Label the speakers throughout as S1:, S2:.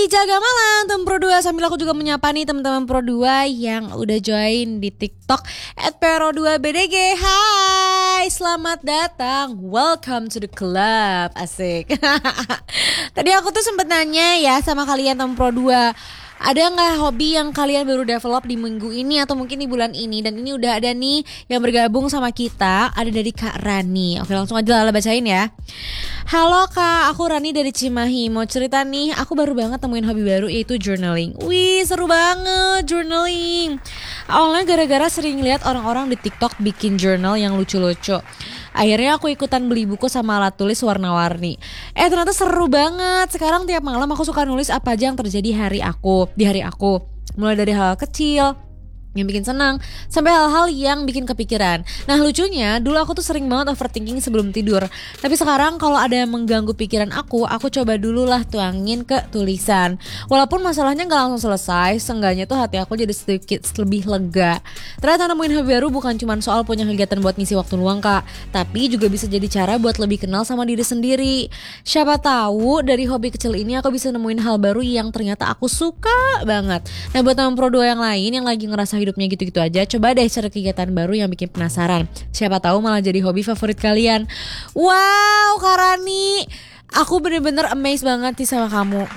S1: Jaga malam teman Pro 2. Sambil aku juga menyapa nih teman-teman Pro 2 yang udah join di TikTok @pro2bdg. Hai, selamat datang. Welcome to the club. Asik. Tadi aku tuh sempet nanya ya sama kalian teman Pro 2, ada gak hobi yang kalian baru develop di minggu ini atau mungkin di bulan ini? Dan ini udah ada nih yang bergabung sama kita. Ada dari Kak Rani. Oke, langsung aja Lala bacain ya. Halo Kak, aku Rani dari Cimahi. Mau cerita nih, aku baru banget temuin hobi baru, yaitu journaling. Wih, seru banget journaling. Awalnya gara-gara sering lihat orang-orang di TikTok bikin journal yang lucu-lucu. Akhirnya aku ikutan beli buku sama alat tulis warna-warni. Ternyata seru banget. Sekarang tiap malam aku suka nulis apa aja yang terjadi di hari aku. Mulai dari hal kecil yang bikin senang sampai hal-hal yang bikin kepikiran. Nah lucunya dulu aku tuh sering banget overthinking sebelum tidur. Tapi sekarang kalau ada yang mengganggu pikiran aku coba dulu lah tuangin ke tulisan. Walaupun masalahnya gak langsung selesai, seenggaknya tuh hati aku jadi sedikit lebih lega. Ternyata nemuin hobi baru bukan cuma soal punya kegiatan buat ngisi waktu luang Kak, tapi juga bisa jadi cara buat lebih kenal sama diri sendiri. Siapa tahu dari hobi kecil ini aku bisa nemuin hal baru yang ternyata aku suka banget. Nah buat teman Pro 2 yang lain yang lagi ngerasa hidupnya gitu-gitu aja, coba deh cari kegiatan baru yang bikin penasaran. Siapa tahu malah jadi hobi favorit kalian. Wow, Kak Rani, aku bener-bener amazed banget sih sama kamu.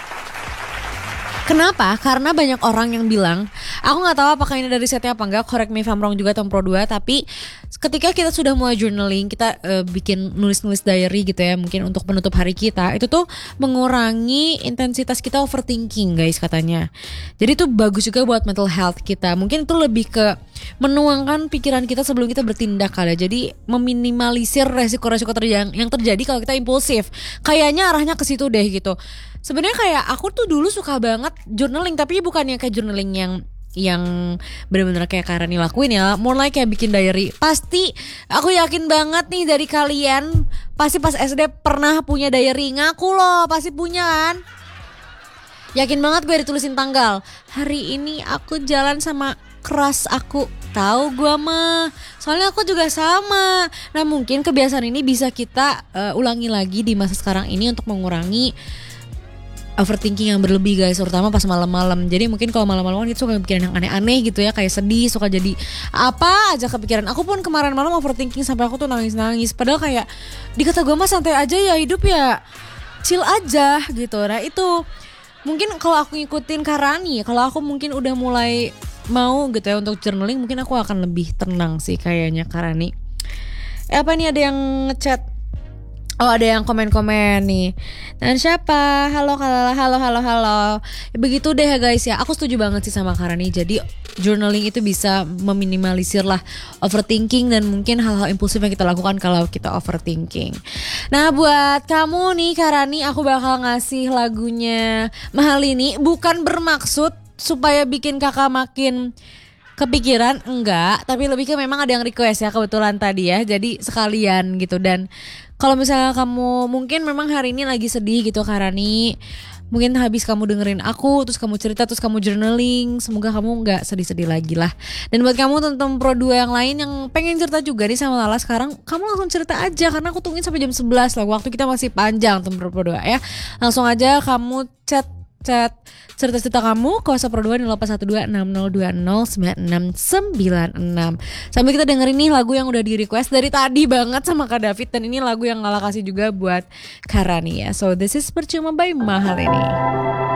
S1: Kenapa? Karena banyak orang yang bilang, aku gak tahu apakah ini dari setnya apa enggak, correct me if I'm wrong juga Tom Pro 2, tapi ketika kita sudah mulai journaling, kita bikin nulis-nulis diary gitu ya, mungkin untuk penutup hari kita, itu tuh mengurangi intensitas kita overthinking guys katanya. Jadi tuh bagus juga buat mental health kita. Mungkin itu lebih ke menuangkan pikiran kita sebelum kita bertindak kali ya. Jadi meminimalisir resiko-resiko yang terjadi kalau kita impulsif. Kayaknya arahnya ke situ deh gitu. Sebenarnya kayak aku tuh dulu suka banget journaling, tapi bukannya kayak journaling yang benar-benar kayak Kak Rani lakuin ya, mulai kayak bikin diary. Pasti aku yakin banget nih dari kalian pasti pas SD pernah punya diary, ngaku loh pasti punya kan. Yakin banget gue ditulisin tanggal, hari ini aku jalan sama crush aku. Tahu gue mah, soalnya aku juga sama. Nah mungkin kebiasaan ini bisa kita ulangi lagi di masa sekarang ini untuk mengurangi overthinking yang berlebih guys, terutama pas malam-malam. Jadi mungkin kalau malam-malam itu suka pikiran yang aneh-aneh gitu ya, kayak sedih, suka jadi apa aja kepikiran. Aku pun kemarin malam overthinking sampai aku tuh nangis-nangis. Padahal kayak di kata gue mah santai aja ya hidup ya, chill aja gitu. Nah itu mungkin kalau aku ngikutin Kak Rani, kalau aku mungkin udah mulai mau gitu ya untuk journaling, mungkin aku akan lebih tenang sih kayaknya Kak Rani. Apa nih, ada yang ngechat? Oh ada yang komen-komen nih. Dan siapa? Halo. Begitu deh ya guys ya. Aku setuju banget sih sama Kak Rani. Jadi journaling itu bisa meminimalisir lah overthinking dan mungkin hal-hal impulsif yang kita lakukan kalau kita overthinking. Nah buat kamu nih Kak Rani, aku bakal ngasih lagunya Mahal ini. Bukan bermaksud supaya bikin kakak makin kepikiran, enggak, tapi lebih ke memang ada yang request ya kebetulan tadi ya. Jadi sekalian gitu. Dan kalau misalnya kamu mungkin memang hari ini lagi sedih gitu Kak Rani, mungkin habis kamu dengerin aku, terus kamu cerita, terus kamu journaling, semoga kamu gak sedih-sedih lagi lah. Dan buat kamu teman-teman Pro 2 yang lain yang pengen cerita juga nih sama Lala sekarang, kamu langsung cerita aja, karena aku tungguin sampai jam 11 lah, waktu kita masih panjang teman Pro 2 ya. Langsung aja kamu chat cerita-cerita kamu ke WhatsApp Pro 2 di 081260209696. Sambil kita dengerin nih lagu yang udah di request dari tadi banget sama Kak David. Dan ini lagu yang Lala kasih juga buat Kak Rani ya. So this is Percuma by Mahal ini.